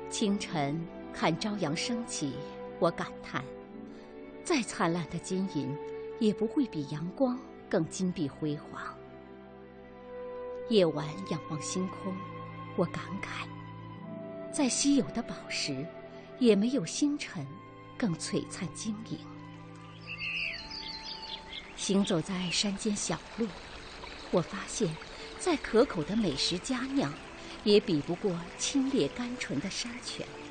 清晨看朝阳升起，我感叹，再灿烂的金银，也不会比阳光更金碧辉煌。夜晚仰望星空，我感慨，再稀有的宝石，也没有星辰更璀璨晶莹。行走在山间小路，我发现，再可口的美食佳酿，也比不过清冽甘醇的山泉。